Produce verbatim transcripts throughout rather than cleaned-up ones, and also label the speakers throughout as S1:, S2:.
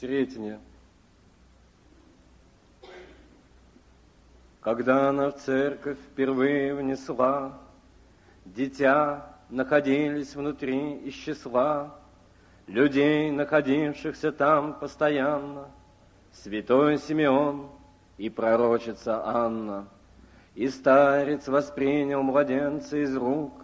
S1: Сретение. Когда она в церковь впервые внесла, дитя находились внутри из числа людей, находившихся там постоянно, святой Симеон и пророчица Анна. И старец воспринял младенца из рук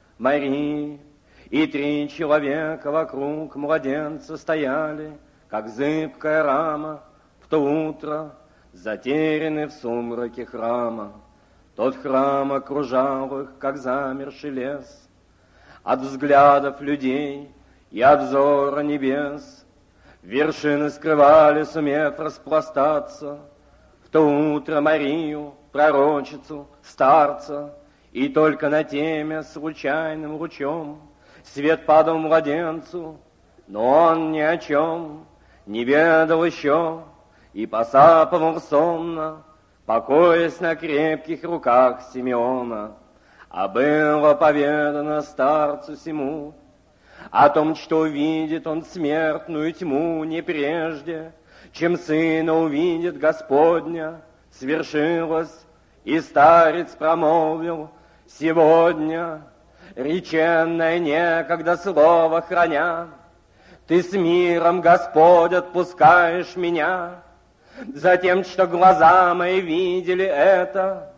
S1: Марии, и три человека вокруг младенца стояли, как зыбкая рама, в то утро затеряны в сумраке храма. Тот храм окружал их, как замерший лес, от взглядов людей и от взора небес. Вершины скрывали, сумев распластаться, в то утро Марию, пророчицу, старца, и только на теме случайным лучом свет падал младенцу, но он ни о чем не ведал еще и посапывал сонно, покоясь на крепких руках Симеона. А было поведано старцу сему о том, что увидит он смертную тьму не прежде, чем сына увидит Господня. Свершилось, и старец промолвил: сегодня, реченное некогда слово храня, ты с миром, Господь, отпускаешь меня. Затем, что глаза мои видели это,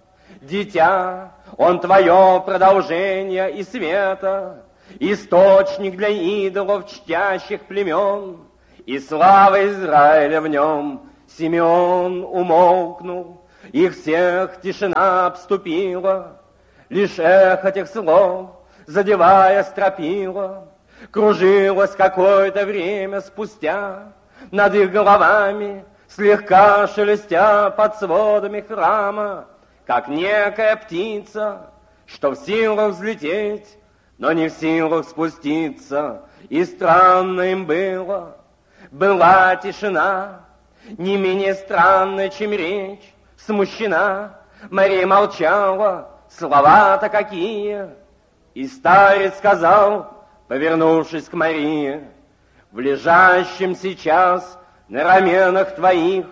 S1: дитя, он твое продолжение и света, источник для идолов чтящих племен, и слава Израиля в нем. Симеон умолкнул, их всех тишина обступила, лишь эхо этих слов, задевая стропила, кружилось какое-то время спустя над их головами, слегка шелестя под сводами храма, как некая птица, что в силах взлететь, но не в силах спуститься. И странно им было, была тишина, не менее странная, чем речь, смущена. Мария молчала, слова-то какие. И старец сказал, повернувшись к Марии: в лежащем сейчас на раменах твоих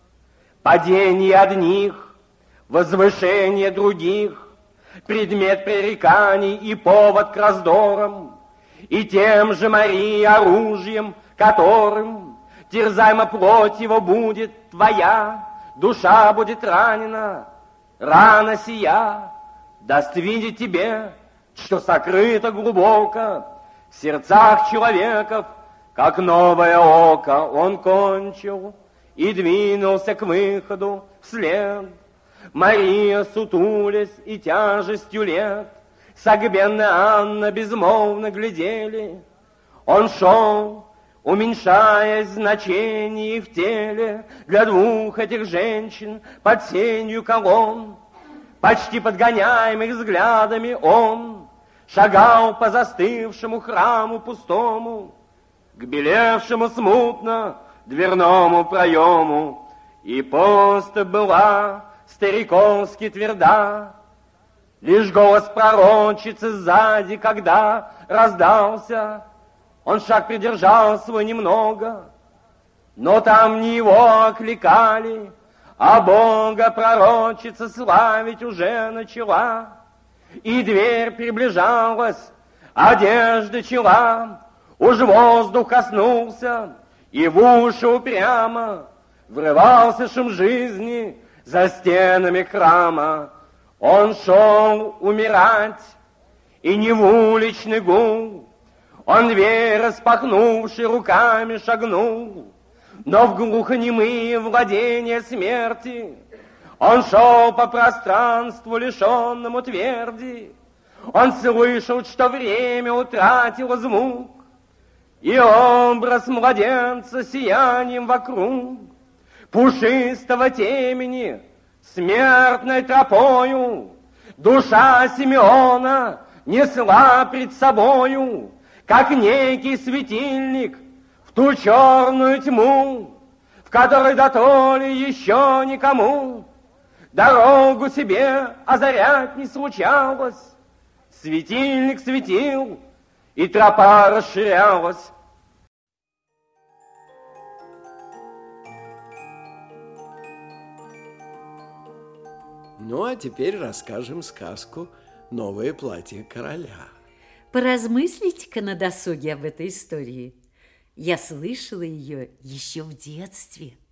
S1: падение одних, возвышение других, предмет пререканий и повод к раздорам, и тем же, Мария, оружием, которым терзаема плоть его будет твоя, душа будет ранена, рана сия даст видеть тебе, что сокрыто глубоко в сердцах человеков, как новое око. Он кончил и двинулся к выходу вслед. Мария, сутулясь и тяжестью лет, согбенная Анна безмолвно глядели. Он шел, уменьшаясь в значении в теле для двух этих женщин под сенью колонн. Почти подгоняемых взглядами он шагал по застывшему храму пустому, к белевшему смутно дверному проему. И поступь была стариковски тверда, лишь голос пророчицы сзади, когда раздался, он шаг придержал свой немного, но там не его окликали, а Бога пророчица славить уже начала. И дверь приближалась, одежда чела, уж воздух коснулся, и в уши упрямо врывался шум жизни за стенами храма. Он шел умирать, и не в уличный гул, он дверь распахнувши руками шагнул, но в глухонемые владения смерти он шел по пространству, лишенному тверди. Он слышал, что время утратило звук, и образ младенца сиянием вокруг пушистого темени смертной тропою душа Симеона несла пред собою, как некий светильник, в ту черную тьму, в которой дотоле еще никому дорогу себе озарять не случалось. Светильник светил, и тропа расширялась.
S2: Ну, а теперь расскажем сказку «Новое платье короля».
S3: Поразмыслите-ка на досуге об этой истории. Я слышала ее еще в детстве.